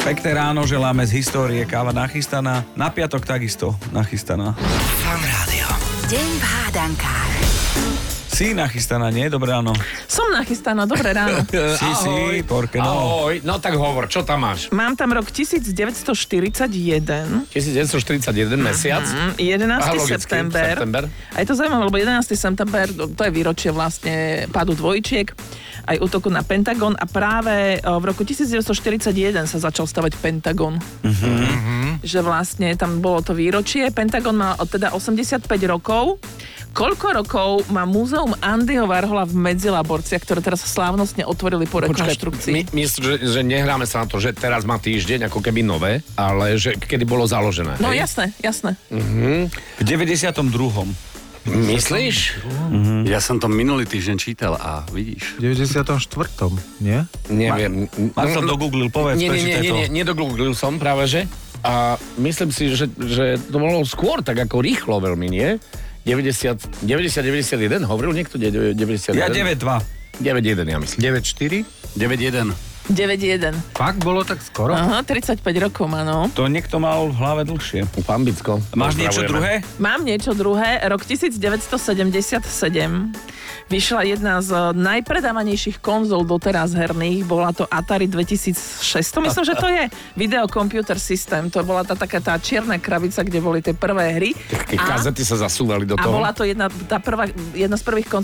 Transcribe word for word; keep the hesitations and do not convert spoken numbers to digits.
Pekné ráno želáme z histórie. Káva nachystaná. Na piatok takisto nachystaná. Fan Rádio. Deň v hádankách. Si nachystaná, nie? Dobré ráno. Som nachystaná, dobré ráno. Si, si, porke, no. Ahoj, no tak hovor, čo tam máš? Mám tam rok devätnásťstoštyridsaťjeden. devätnásťstoštyridsaťjeden mesiac. Mm, jedenásteho Aha, logicky, september. september. A je to zaujímavé, lebo jedenásteho september, to je výročie vlastne pádu dvojčiek, aj útoku na Pentagon a práve v roku devätnásťstoštyridsaťjeden sa začal stavať Pentagon. Mm-hmm. Že vlastne tam bolo to výročie. Pentagon má teda osemdesiatpäť rokov. Koľko rokov má múzeum Andyho Warhola v Medzilaborciach, ktoré teraz slávnostne otvorili po rekonštrukcii? My, myslím, že, že nehráme sa na to, že teraz má týždeň ako keby nové, ale že kedy bolo založené. No hej? jasné, jasné. Mhm. V deväťdesiatom druhom. Myslíš? Mm-hmm. Ja som to minulý týždeň čítal a vidíš. V deväťdesiatom štvrtom, nie? Neviem. Marcel dogooglil, povedz, Nie, nie, nie, prečítaj nie, to. nie, nedogooglil som práve, že? A myslím si, že, že to bolo skôr tak ako rýchlo veľmi, nie? deväťdesiat, deväťdesiat, deväťdesiatjeden, hovoril niekto? deväťdesiatjeden? Ja deväť dva. deväť jeden, ja myslím. deväť štyri? deväť jeden. deväť jeden. Fakt bolo tak skoro? Aha, tridsaťpäť rokov má, no. To niekto mal v hlave dlhšie. Pán Bicko. Máš niečo druhé? Mám niečo druhé. Rok devätnásťstosedemdesiatsedem vyšla jedna z najpredávanejších konzol doteraz herných. Bola to Atari dvetisícšesť. To myslím, že to je Video Computer System. To bola tá taká tá čierna krabica, kde boli tie prvé hry. Keď kazety sa zasúvali do A toho. bola to jedna, tá prvá, jedna z prvých konzol,